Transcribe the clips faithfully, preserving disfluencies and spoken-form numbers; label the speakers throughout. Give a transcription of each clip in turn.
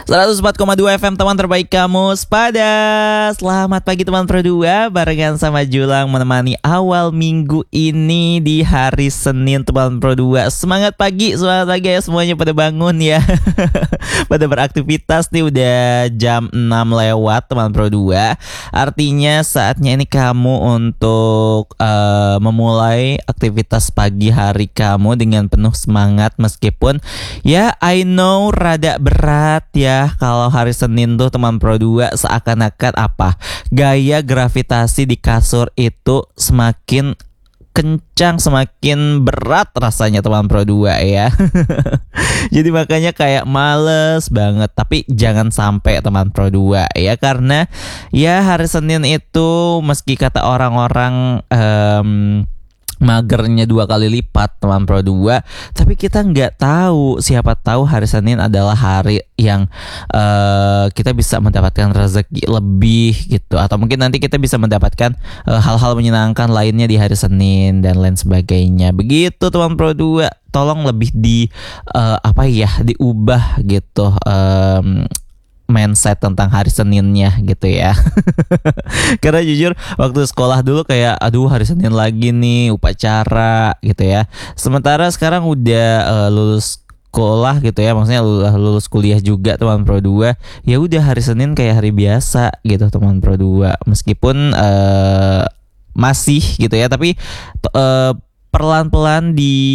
Speaker 1: seratus empat koma dua F M teman terbaik kamu sepada. Selamat pagi teman Pro dua, barengan sama Julang menemani awal minggu ini di hari Senin teman Pro dua. Semangat pagi, semangat pagi ya semuanya, pada bangun ya. Pada beraktivitas nih, udah jam enam lewat teman Pro dua. Artinya saatnya ini kamu untuk uh, memulai aktivitas pagi hari kamu dengan penuh semangat. Meskipun ya I know rada berat ya kalau hari Senin tuh teman Pro dua, seakan-akan apa, gaya gravitasi di kasur itu semakin kencang, semakin berat rasanya teman Pro dua ya. Jadi makanya kayak males banget. Tapi jangan sampai teman Pro dua ya, karena ya hari Senin itu meski kata orang-orang um, magernya dua kali lipat teman Pro dua, tapi kita nggak tahu, siapa tahu hari Senin adalah hari yang uh, kita bisa mendapatkan rezeki lebih gitu, atau mungkin nanti kita bisa mendapatkan uh, hal-hal menyenangkan lainnya di hari Senin dan lain sebagainya. Begitu teman Pro dua, tolong lebih di uh, apa ya diubah gitu um, mindset tentang hari Seninnya gitu ya. Karena jujur waktu sekolah dulu kayak aduh hari Senin lagi nih upacara gitu ya. Sementara sekarang udah uh, lulus sekolah gitu ya, maksudnya lulus, lulus kuliah juga teman Pro dua. Ya udah hari Senin kayak hari biasa gitu teman Pro dua. Meskipun uh, masih gitu ya, tapi uh, perlahan-pelan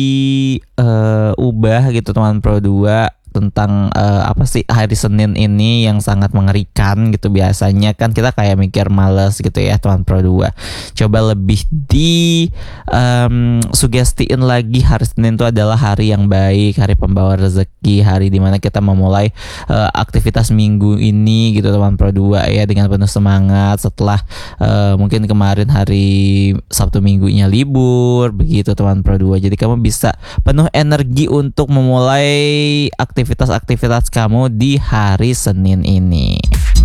Speaker 1: diubah uh, gitu teman Pro dua tentang uh, apa sih hari Senin ini yang sangat mengerikan gitu. Biasanya kan kita kayak mikir males gitu ya teman Pro dua. Coba lebih di um, sugestiin lagi hari Senin itu adalah hari yang baik, hari pembawa rezeki, hari dimana kita memulai uh, aktivitas minggu ini gitu teman Pro dua ya, dengan penuh semangat setelah uh, mungkin kemarin hari Sabtu minggunya libur begitu teman Pro dua. Jadi kamu bisa penuh energi untuk memulai aktivitas aktivitas-aktivitas kamu di hari Senin ini.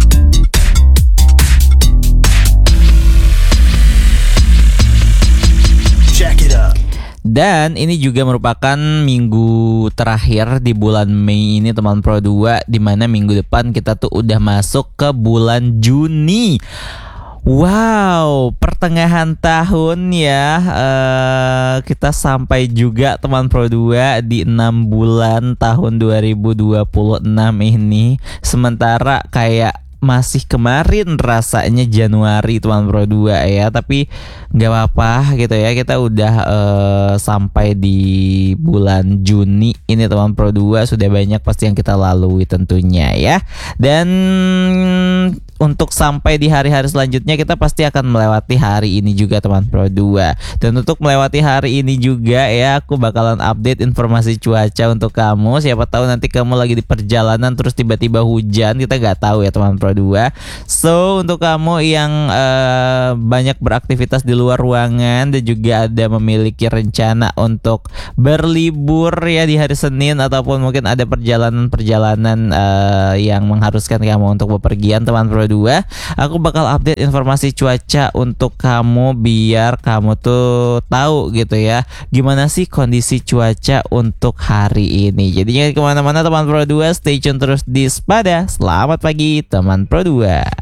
Speaker 1: Check it out. Dan ini juga merupakan minggu terakhir di bulan Mei ini teman Pro dua, dimana minggu depan kita tuh udah masuk ke bulan Juni. Wow, pertengahan tahun ya, uh, kita sampai juga teman Pro dua di enam bulan tahun dua ribu dua puluh enam ini. Sementara kayak masih kemarin rasanya Januari teman Pro dua ya, tapi nggak apa-apa gitu ya, kita udah uh, sampai di bulan Juni ini teman Pro dua. Sudah banyak pasti yang kita lalui tentunya ya. Dan untuk sampai di hari-hari selanjutnya kita pasti akan melewati hari ini juga teman Pro dua. Dan untuk melewati hari ini juga ya, aku bakalan update informasi cuaca untuk kamu. Siapa tahu nanti kamu lagi di perjalanan terus tiba-tiba hujan, kita nggak tahu ya teman Pro dua. So untuk kamu yang uh, banyak beraktivitas di luar ruangan dan juga ada memiliki rencana untuk berlibur ya di hari Senin, ataupun mungkin ada perjalanan-perjalanan uh, yang mengharuskan kamu untuk bepergian teman Pro dua, aku bakal update informasi cuaca untuk kamu biar kamu tuh tahu gitu ya gimana sih kondisi cuaca untuk hari ini. Jadi jangan kemana-mana teman Pro dua, stay tune terus di Sepada. Selamat pagi teman Pro dua.